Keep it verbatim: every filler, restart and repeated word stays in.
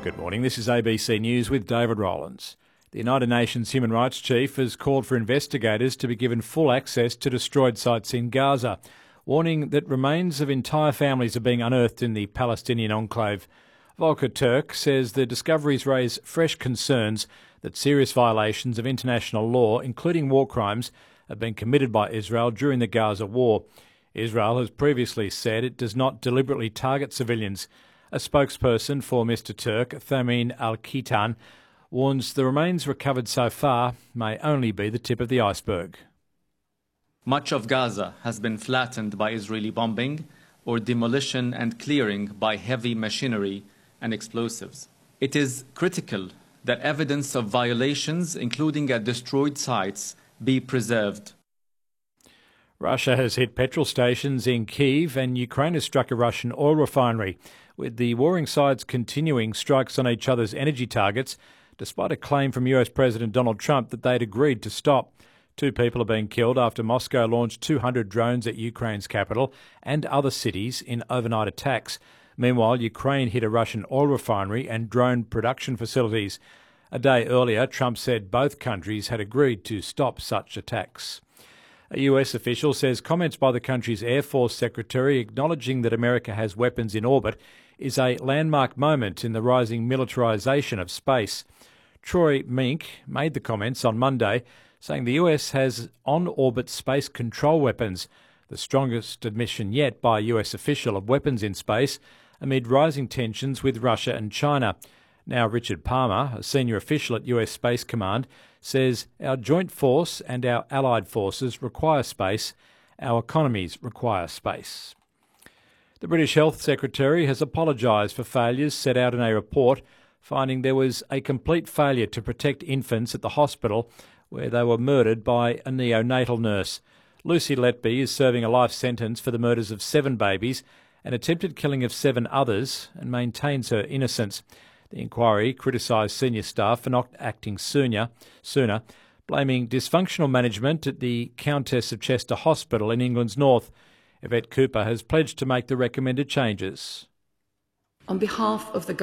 Good morning, this is A B C News with David Rowlands. The United Nations Human Rights Chief has called for investigators to be given full access to destroyed sites in Gaza, warning that remains of entire families are being unearthed in the Palestinian enclave. Volker Turk says the discoveries raise fresh concerns that serious violations of international law, including war crimes, have been committed by Israel during the Gaza war. Israel has previously said it does not deliberately target civilians. A spokesperson for Mister Turk, Thamin Al-Khitan, warns the remains recovered so far may only be the tip of the iceberg. Much of Gaza has been flattened by Israeli bombing or demolition and clearing by heavy machinery and explosives. It is critical that evidence of violations, including at destroyed sites, be preserved. Russia has hit petrol stations in Kyiv and Ukraine has struck a Russian oil refinery, with the warring sides continuing strikes on each other's energy targets, despite a claim from U S President Donald Trump that they'd agreed to stop. Two people are being killed after Moscow launched two hundred drones at Ukraine's capital and other cities in overnight attacks. Meanwhile, Ukraine hit a Russian oil refinery and drone production facilities. A day earlier, Trump said both countries had agreed to stop such attacks. A U S official says comments by the country's Air Force Secretary acknowledging that America has weapons in orbit is a landmark moment in the rising militarisation of space. Troy Mink made the comments on Monday, saying the U S has on-orbit space control weapons, the strongest admission yet by a U S official of weapons in space, amid rising tensions with Russia and China. Now Richard Palmer, a senior official at U S Space Command, says our joint force and our allied forces require space, our economies require space. The British Health Secretary has apologised for failures set out in a report finding there was a complete failure to protect infants at the hospital where they were murdered by a neonatal nurse. Lucy Letby is serving a life sentence for the murders of seven babies and attempted killing of seven others and maintains her innocence. The inquiry criticised senior staff for not acting sooner, sooner, blaming dysfunctional management at the Countess of Chester Hospital in England's north. Yvette Cooper has pledged to make the recommended changes. On behalf of the